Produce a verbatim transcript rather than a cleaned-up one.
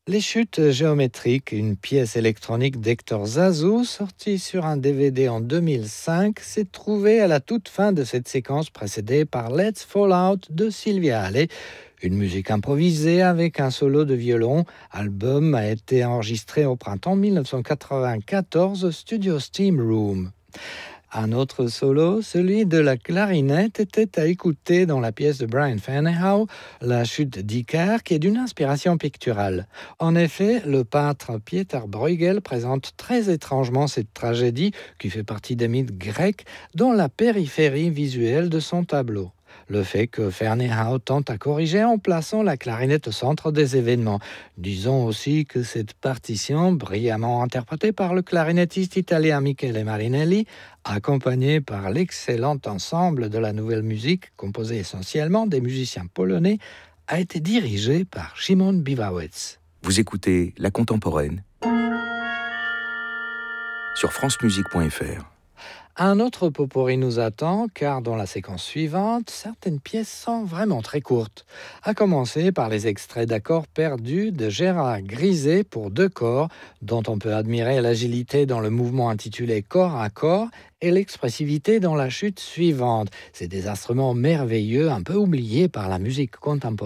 Les chutes géométriques, une pièce électronique d'Hector Zazou, sortie sur un D V D en deux mille cinq, s'est trouvée à la toute fin de cette séquence précédée par Let's Fall Out de Sylvia Alley, une musique improvisée avec un solo de violon. L'album a été enregistré au printemps dix-neuf cent quatre-vingt-quatorze, Studio Steam Room. Un autre solo, celui de la clarinette, était à écouter dans la pièce de Brian Ferneyhough, La chute d'Icare, qui est d'une inspiration picturale. En effet, le peintre Pieter Bruegel présente très étrangement cette tragédie, qui fait partie des mythes grecs, dans la périphérie visuelle de son tableau. Le fait que Ferneyhough tente à corriger en plaçant la clarinette au centre des événements. Disons aussi que cette partition, brillamment interprétée par le clarinettiste italien Michele Marinelli, accompagné par l'excellent ensemble de la nouvelle musique, composé essentiellement des musiciens polonais, a été dirigée par Szymon Biwałęcz. Vous écoutez La Contemporaine sur france musique point f r. Un autre potpourri nous attend, car dans la séquence suivante, certaines pièces sont vraiment très courtes. À commencer par les extraits d'accords perdus de Gérard Griset pour deux corps, dont on peut admirer l'agilité dans le mouvement intitulé Corps à corps et l'expressivité dans la chute suivante. C'est des instruments merveilleux, un peu oubliés par la musique contemporaine.